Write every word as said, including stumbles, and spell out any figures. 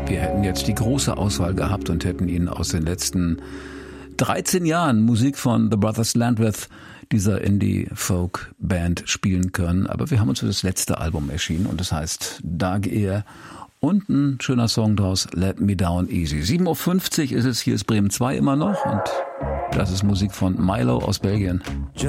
Wir hätten jetzt die große Auswahl gehabt und hätten Ihnen aus den letzten dreizehn Jahren Musik von The Brothers Landreth, dieser Indie-Folk-Band, spielen können. Aber wir haben uns für das letzte Album erschienen und das heißt Dark Air. Und ein schöner Song draus, Let Me Down Easy. sieben Uhr fünfzig ist es, hier ist Bremen zwei immer noch und das ist Musik von Milo aus Belgien.